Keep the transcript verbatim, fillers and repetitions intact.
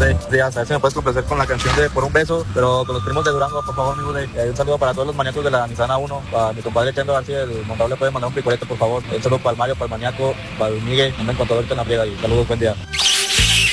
Buenos días, a ver si me puedes complacer con la canción de Por un beso, pero con los primos de Durango, por favor, mi Bude. Eh, un saludo para todos los maníacos de la Nissan A uno, para mi compadre Chendo García, el montador le puede mandar un picolete, por favor. Un saludo para el Mario, para el maníaco, para el Miguel, anden con todo el que en la friega y saludos, buen día.